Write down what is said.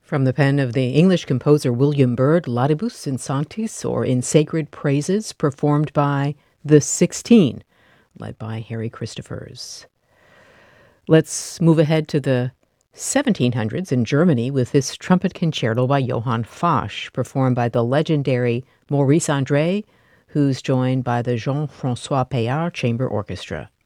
From the pen of the English composer William Byrd, Laudibus in Sanctis, or In Sacred Praises, performed by the 16, led by Harry Christophers. Let's move ahead to the 1700s in Germany with this trumpet concerto by Johann Fasch, performed by the legendary Maurice André, who's joined by the Jean-François Payard Chamber Orchestra.